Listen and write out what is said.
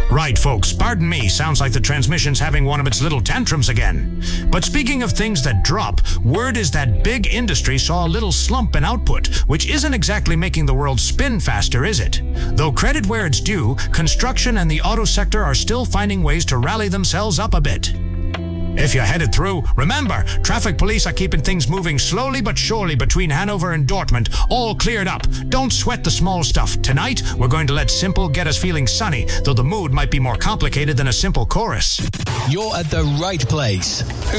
Right, folks, pardon me, sounds like the transmission's having one of its little tantrums again. But speaking of things that drop, word is that big industry saw a little slump in output, which isn't exactly making the world spin faster, is it? Though credit where it's due, construction and the auto sector are still finding ways to rally themselves up a bit. If you're headed through, remember, traffic police are keeping things moving slowly but surely between Hanover and Dortmund, all cleared up. Don't sweat the small stuff. Tonight, we're going to let simple get us feeling sunny, though the mood might be more complicated than a simple chorus. You're at the right place.